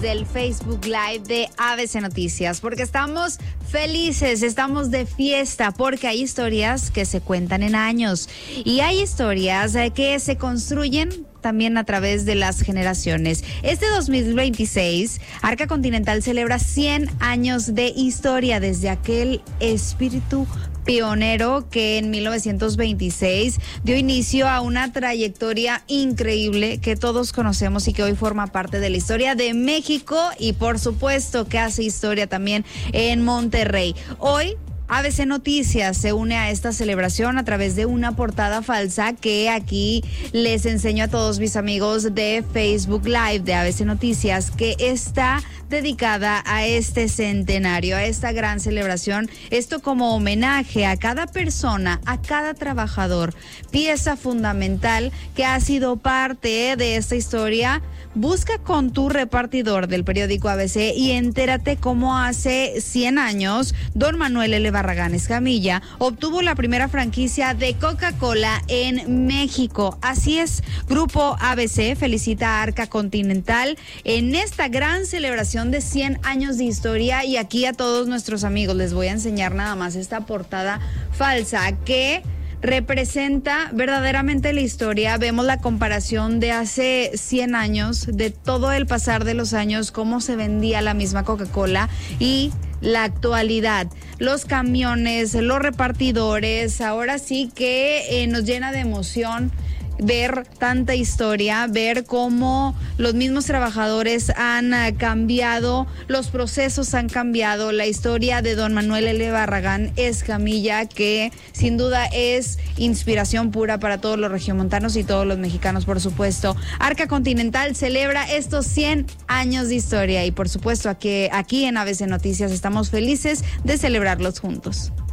del Facebook Live de ABC Noticias, porque estamos felices, estamos de fiesta, porque hay historias que se cuentan en años y hay historias que se construyen también a través de las generaciones. Este 2026, Arca Continental celebra 100 años de historia desde aquel espíritu pionero que en 1926 dio inicio a una trayectoria increíble que todos conocemos y que hoy forma parte de la historia de México y por supuesto que hace historia también en Monterrey. Hoy ABC Noticias se une a esta celebración a través de una portada falsa que aquí les enseño a todos mis amigos de Facebook Live de ABC Noticias, que está dedicada a este centenario, a esta gran celebración. Esto como homenaje a cada persona, a cada trabajador, pieza fundamental que ha sido parte de esta historia. Busca con tu repartidor del periódico ABC y entérate cómo hace 100 años Don Manuel L. Barragán Escamilla obtuvo la primera franquicia de Coca-Cola en México. Así es, Grupo ABC felicita a Arca Continental en esta gran celebración de 100 años de historia, y aquí a todos nuestros amigos les voy a enseñar nada más esta portada falsa que representa verdaderamente la historia. Vemos la comparación de hace 100 años, de todo el pasar de los años, cómo se vendía la misma Coca-Cola, y la actualidad, los camiones, los repartidores. Ahora sí que nos llena de emoción ver tanta historia, ver cómo los mismos trabajadores han cambiado, los procesos han cambiado, la historia de Don Manuel L. Barragán Escamilla, que sin duda es inspiración pura para todos los regiomontanos y todos los mexicanos, por supuesto. Arca Continental celebra estos 100 años de historia y por supuesto aquí en ABC Noticias estamos felices de celebrarlos juntos.